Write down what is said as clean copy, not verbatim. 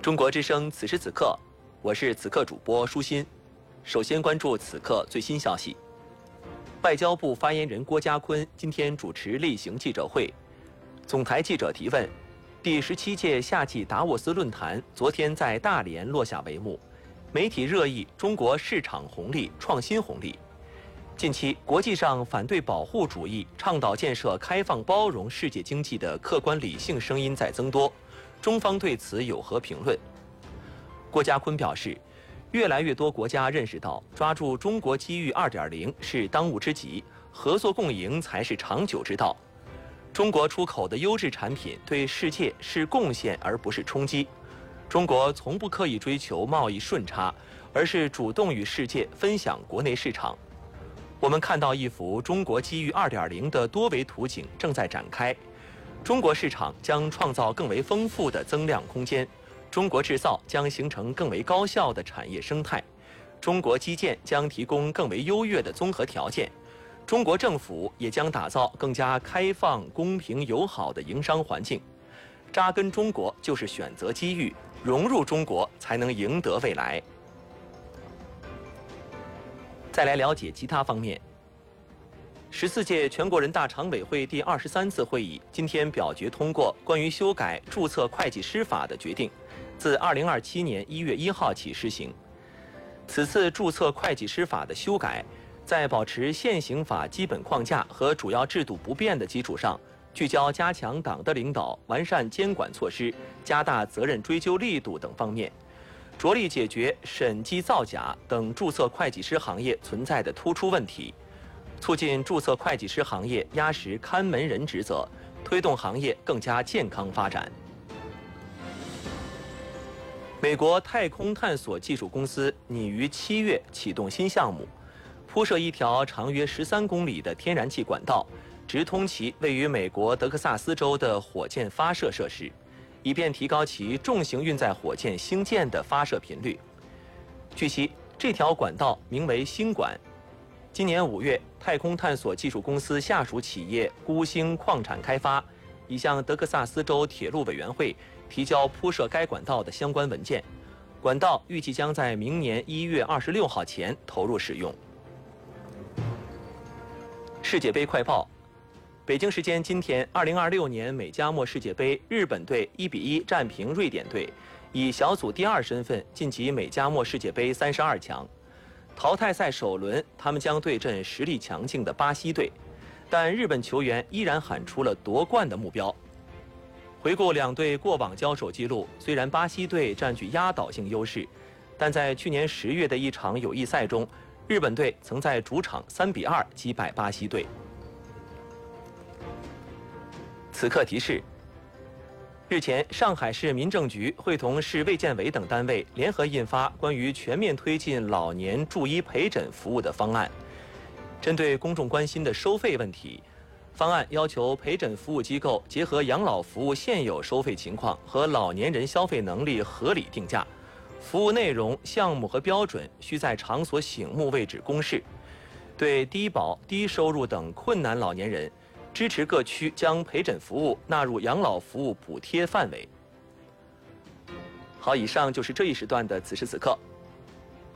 中国之声此时此刻，我是此刻主播舒心。首先关注此刻最新消息。外交部发言人郭家坤今天主持例行记者会，总台记者提问：第17届夏季达沃斯论坛昨天在大连落下帷幕，媒体热议中国市场红利、创新红利。近期，国际上反对保护主义、倡导建设开放包容世界经济的客观理性声音在增多，中方对此有何评论？郭家坤表示，越来越多国家认识到，抓住中国机遇2.0是当务之急，合作共赢才是长久之道。中国出口的优质产品对世界是贡献而不是冲击。中国从不刻意追求贸易顺差，而是主动与世界分享国内市场。我们看到一幅中国机遇2.0的多维图景正在展开，中国市场将创造更为丰富的增量空间，中国制造将形成更为高效的产业生态，中国基建将提供更为优越的综合条件，中国政府也将打造更加开放、公平、友好的营商环境。扎根中国就是选择机遇，融入中国才能赢得未来。再来了解其他方面。14届全国人大常委会第23次会议今天表决通过关于修改注册会计师法的决定，自2027年1月1号起施行。此次注册会计师法的修改，在保持现行法基本框架和主要制度不变的基础上，聚焦加强党的领导、完善监管措施、加大责任追究力度等方面，着力解决审计造假等注册会计师行业存在的突出问题，促进注册会计师行业压实看门人职责，推动行业更加健康发展。美国太空探索技术公司拟于7月启动新项目，铺设一条长约13公里的天然气管道，直通其位于美国德克萨斯州的火箭发射设施，以便提高其重型运载火箭星舰的发射频率。据悉，这条管道名为星管。今年5月，太空探索技术公司下属企业孤星矿产开发已向德克萨斯州铁路委员会提交铺设该管道的相关文件，管道预计将在明年1月26号前投入使用。世界杯快报。北京时间今天，2026年美加墨世界杯，日本队1-1战平瑞典队，以小组第2身份晋级美加墨世界杯32强。淘汰赛首轮，他们将对阵实力强劲的巴西队，但日本球员依然喊出了夺冠的目标。回顾两队过往交手记录，虽然巴西队占据压倒性优势，但在去年10月的一场友谊赛中，日本队曾在主场3-2击败巴西队。此刻提示：日前，上海市民政局会同市卫健委等单位联合印发关于全面推进老年助医陪诊服务的方案。针对公众关心的收费问题，方案要求陪诊服务机构结合养老服务现有收费情况和老年人消费能力合理定价，服务内容、项目和标准需在场所醒目位置公示。对低保、低收入等困难老年人，支持各区将陪诊服务纳入养老服务补贴范围。好，以上就是这一时段的此时此刻。